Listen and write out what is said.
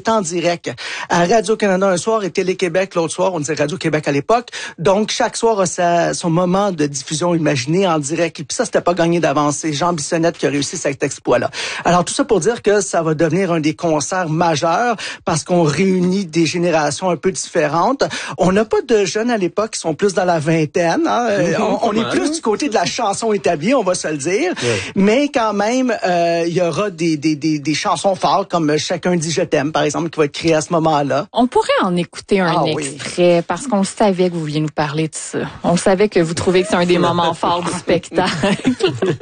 en direct à Radio-Canada un soir et Télé-Québec l'autre soir. On disait Radio-Québec à l'époque. Donc, chaque soir a son moment de diffusion imaginée en direct. Et puis ça, c'était pas gagné d'avance. C'est Jean Bissonnette qui a réussi cet exploit-là. Alors, tout ça pour dire que ça va devenir un des concerts majeurs parce qu'on réunit des générations un peu différentes. On n'a pas de jeunes à l'époque qui sont plus dans la vingtaine. Hein. On est plus du côté de la chanson établie, on va se le dire. Oui. Mais quand même, il y aura des chansons fortes comme Chacun dit je t'aime, par exemple, qui va être créée à ce moment-là. On pourrait en écouter un extrait parce qu'on savait que vous vouliez nous parler de ça. On savait que vous trouvez que c'est un des moments forts du spectacle.